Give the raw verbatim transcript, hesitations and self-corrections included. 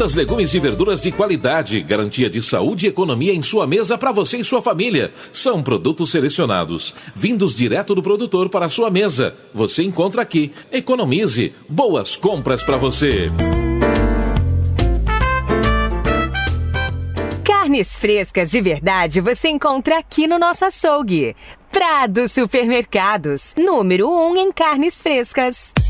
Frutas, legumes e verduras de qualidade, garantia de saúde e economia em sua mesa para você e sua família. São produtos selecionados, vindos direto do produtor para a sua mesa. Você encontra aqui. Economize. Boas compras para você. Carnes frescas de verdade você encontra aqui no nosso açougue. Prado Supermercados, número um em carnes frescas.